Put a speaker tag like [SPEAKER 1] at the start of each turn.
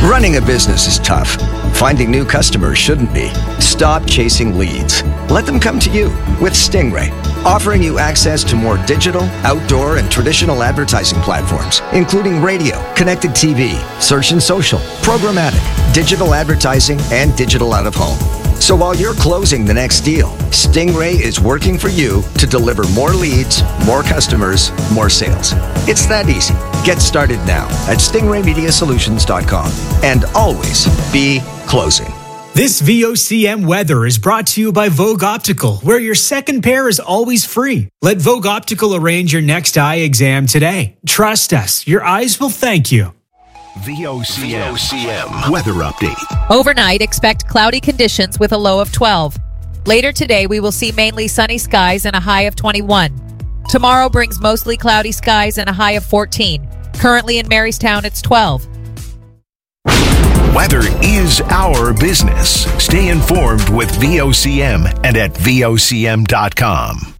[SPEAKER 1] Running a business is tough. Finding new customers shouldn't be. Stop chasing leads. Let them come to you with Stingray, offering you access to more digital, outdoor, and traditional advertising platforms, including radio, connected TV, search and social, programmatic, digital advertising, and digital out-of-home. So while you're closing the next deal, Stingray is working for you to deliver more leads, more customers, more sales. It's that easy. Get started now at stingraymediasolutions.com and always be closing.
[SPEAKER 2] This VOCM weather is brought to you by Vogue Optical, where your second pair is always free. Let Vogue Optical arrange your next eye exam today. Trust us, your eyes will thank you.
[SPEAKER 3] VOCM weather update.
[SPEAKER 4] Overnight, expect cloudy conditions with a low of 12. Later today, we will see mainly sunny skies and a high of 21. Tomorrow brings mostly cloudy skies and a high of 14. Currently in Marystown, it's 12.
[SPEAKER 3] Weather is our business. Stay informed with VOCM and at VOCM.com.